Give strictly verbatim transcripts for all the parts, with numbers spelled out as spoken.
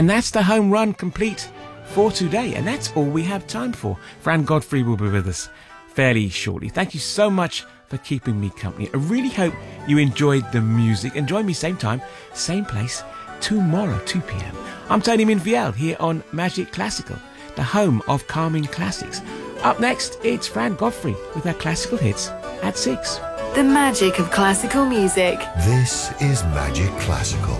And that's the home run complete for today. And that's all we have time for. Fran Godfrey will be with us fairly shortly. Thank you so much for keeping me company. I really hope you enjoyed the music. And join me same time, same place, tomorrow, two p.m. I'm Tony Minfield here on Magic Classical, the home of calming classics. Up next, it's Fran Godfrey with her classical hits at six. The magic of classical music. This is Magic Classical.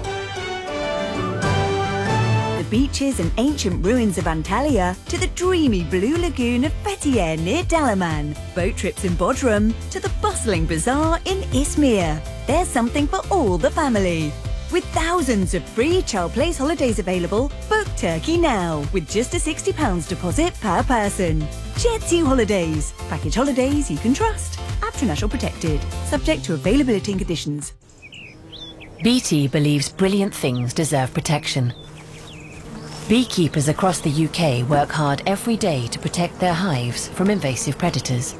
The beaches and ancient ruins of Antalya to the dreamy blue lagoon of Fethiye near Dalaman, boat trips in Bodrum to the bustling bazaar in Izmir. There's something for all the family. With thousands of free child place holidays available, book Turkey now with just a sixty pounds deposit per person. Jet2 Holidays. Package holidays you can trust. International protected. Subject to availability and conditions. B T believes brilliant things deserve protection. Beekeepers across the U K work hard every day to protect their hives from invasive predators.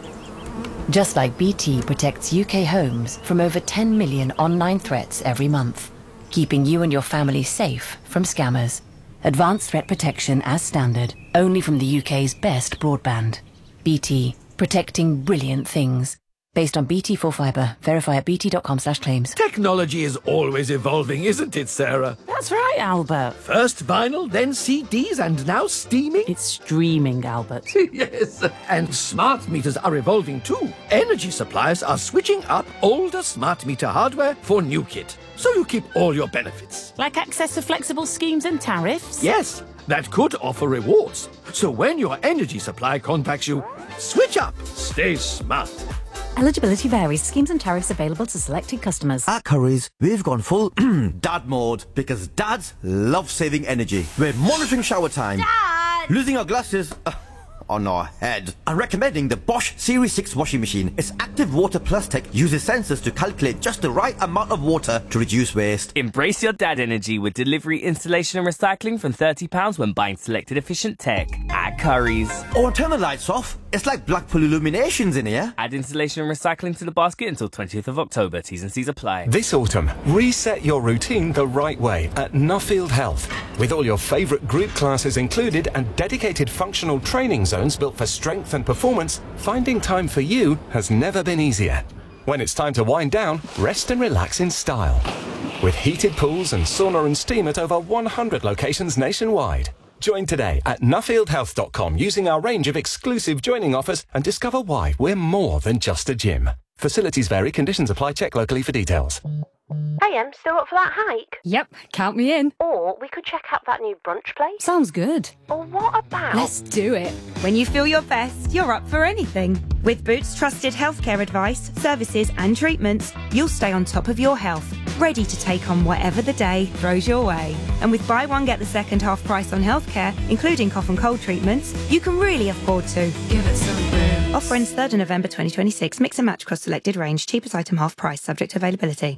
Just like B T protects U K homes from over ten million online threats every month, keeping you and your family safe from scammers. Advanced threat protection as standard, only from the U K's best broadband. B T, protecting brilliant things. Based on B T full fibre. Verify at bt.com slash claims. Technology is always evolving, isn't it, Sarah? That's right, Albert. First vinyl, then C Ds, and now streaming? It's streaming, Albert. Yes, and smart meters are evolving too. Energy suppliers are switching up older smart meter hardware for new kit, so you keep all your benefits. Like access to flexible schemes and tariffs? Yes, that could offer rewards. So when your energy supply contacts you, switch up. Stay smart. Eligibility varies. Schemes and tariffs available to selected customers. At Currys, we've gone full dad mode because dads love saving energy. We're monitoring shower time, Dad! losing our glasses uh, on our head, and recommending the Bosch Series six washing machine. Its active water plus tech uses sensors to calculate just the right amount of water to reduce waste. Embrace your dad energy with delivery, installation and recycling from thirty pounds when buying selected efficient tech at Currys. Or turn the lights off. It's like Blackpool Illuminations in here. Add installation and recycling to the basket until twentieth of October. T's and C's apply. This autumn, reset your routine the right way at Nuffield Health. With all your favourite group classes included and dedicated functional training zones built for strength and performance, finding time for you has never been easier. When it's time to wind down, rest and relax in style. With heated pools and sauna and steam at over one hundred locations nationwide. Join today at nuffield health dot com using our range of exclusive joining offers and discover why we're more than just a gym. Facilities vary, conditions apply, check locally for details. Hey, Em, still up for that hike? Yep, count me in. Or we could check out that new brunch place. Sounds good. Or what about... Let's do it. When you feel your best, you're up for anything. With Boots trusted healthcare advice, services and treatments, you'll stay on top of your health, ready to take on whatever the day throws your way. And with buy one, get the second half price on healthcare, including cough and cold treatments, you can really afford to. Give it some room. Offer ends third of November twenty twenty-six. Mix and match across selected range. Cheapest item half price, subject to availability.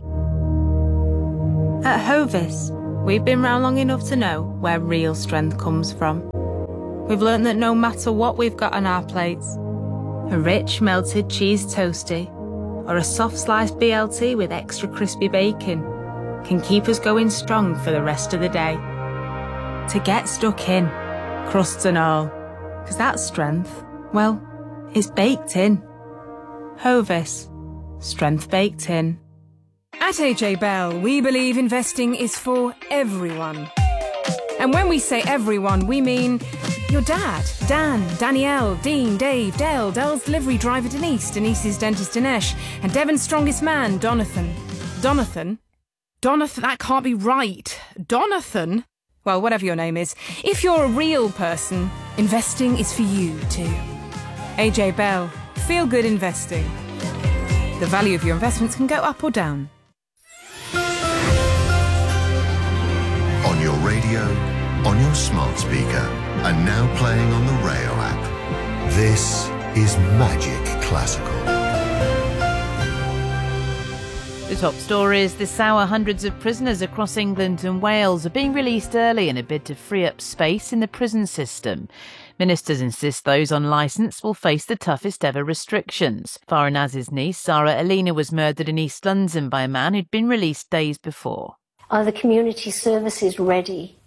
At Hovis, we've been round long enough to know where real strength comes from. We've learnt that no matter what we've got on our plates, a rich melted cheese toastie or a soft sliced B L T with extra crispy bacon can keep us going strong for the rest of the day. To get stuck in, crusts and all, because that strength, well, it's baked in. Hovis, strength baked in. At A J Bell, we believe investing is for everyone. And when we say everyone, we mean your dad, Dan, Danielle, Dean, Dave, Dell, Dell's delivery driver Denise, Denise's dentist Dinesh, and Devon's strongest man, Donathan. Donathan? Donathan, that can't be right. Donathan? Well, whatever your name is, if you're a real person, investing is for you too. A J Bell, feel good investing. The value of your investments can go up or down. On your radio, on your smart speaker, and now playing on the Rayo app. This is Magic Classical. The top stories this hour: hundreds of prisoners across England and Wales are being released early in a bid to free up space in the prison system. Ministers insist those on licence will face the toughest ever restrictions. Farah Naz's niece, Sarah Alina, was murdered in East London by a man who'd been released days before. Are the community services ready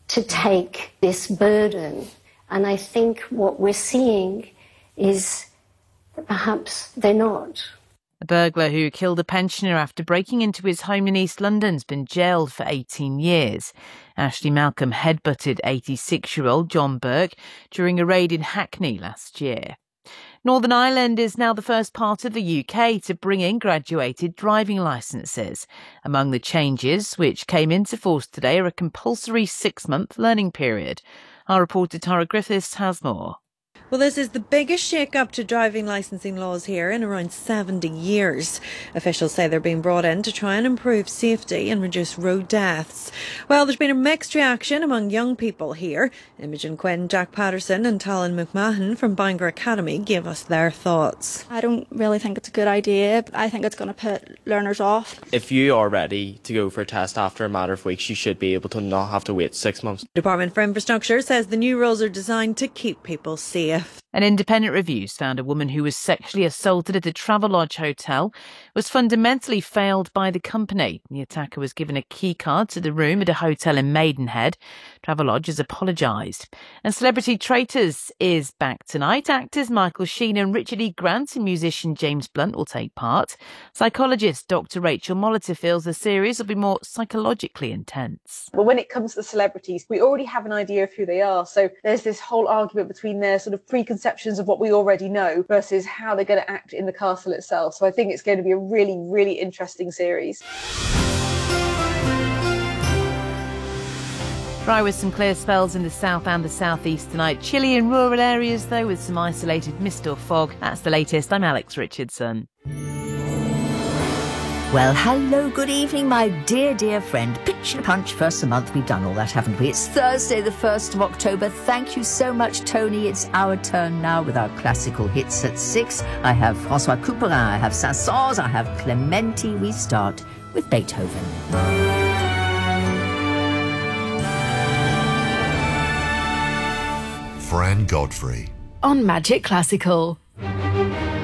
to take this burden. And I think what we're seeing is that perhaps they're not. A burglar who killed a pensioner after breaking into his home in East London's been jailed for eighteen years. Ashley Malcolm headbutted eighty-six-year-old John Burke during a raid in Hackney last year. Northern Ireland is now the first part of the U K to bring in graduated driving licences. Among the changes which came into force today are a compulsory six-month learning period. Our reporter Tara Griffiths has more. Well, this is the biggest shake-up to driving licensing laws here in around seventy years. Officials say they're being brought in to try and improve safety and reduce road deaths. Well, there's been a mixed reaction among young people here. Imogen Quinn, Jack Patterson and Talon McMahon from Bangor Academy gave us their thoughts. I don't really think it's a good idea. I think it's going to put learners off. If you are ready to go for a test after a matter of weeks, you should be able to not have to wait six months. Department for Infrastructure says the new rules are designed to keep people safe. An independent review found a woman who was sexually assaulted at a Travelodge hotel was fundamentally failed by the company. The attacker was given a key card to the room at a hotel in Maidenhead. Travelodge has apologised. And Celebrity Traitors is back tonight. Actors Michael Sheen and Richard E. Grant and musician James Blunt will take part. Psychologist Doctor Rachel Molitor feels the series will be more psychologically intense. Well, when it comes to the celebrities, we already have an idea of who they are. So there's this whole argument between their sort of preconceptions of what we already know versus how they're going to act in the castle itself. So I think it's going to be a really, really interesting series. Dry with some clear spells in the south and the southeast tonight. Chilly in rural areas, though, with some isolated mist or fog. That's the latest. I'm Alex Richardson. Well, hello, good evening, my dear, dear friend. Pitch and punch, first a month. We've done all that, haven't we? It's Thursday, the first of October. Thank you so much, Tony. It's our turn now with our classical hits at six. I have François Couperin, I have Saint-Saëns, I have Clementi. We start with Beethoven. Fran Godfrey. On Magic Classical.